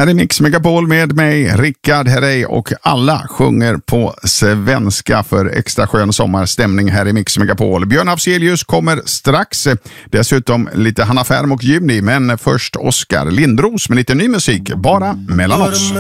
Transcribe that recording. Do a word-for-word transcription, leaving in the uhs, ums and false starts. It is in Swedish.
Här är Mix Megapol med mig, Rickard Herrey, och alla sjunger på svenska för extra skön sommarstämning här i Mix Megapol. Björn Afzelius kommer strax, dessutom lite Hanna Färm och Juni, men först Oskar Lindros med lite ny musik, bara mellan oss.